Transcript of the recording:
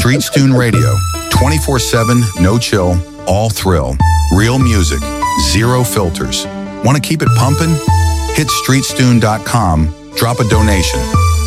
Street Stune Radio, 24/7, no chill, all thrill. Real music, zero filters. Want to keep it pumping? Hit streetstune.com, drop a donation.